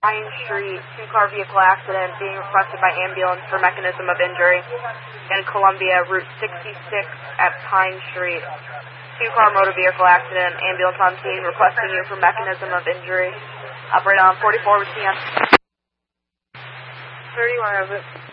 Pine Street, two-car vehicle accident being requested by ambulance for mechanism of injury. In Columbia, Route 66 at Pine Street. Two-car motor vehicle accident, ambulance on scene, requesting you for mechanism of injury. Operate on 44 with TM. 31 of it.